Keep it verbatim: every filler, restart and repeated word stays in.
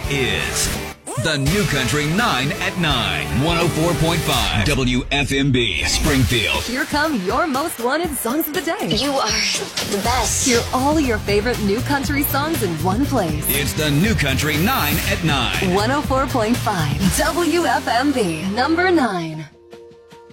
is the New Country nine at nine. one oh four point five W F M B Springfield. Here come your most wanted songs of the day. You are the best. Hear all your favorite new country songs in one place. It's the New Country nine at nine. one oh four point five W F M B, number nine.